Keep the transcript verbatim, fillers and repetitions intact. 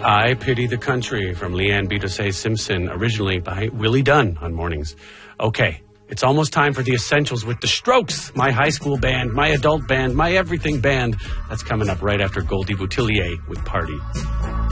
I Pity the Country from Leanne Beatosay Simpson, originally by Willie Dunn on Mornings. Okay, it's almost time for the essentials with the Strokes, my high school band, my adult band, my everything band. That's coming up right after Goldie Boutillier with Party.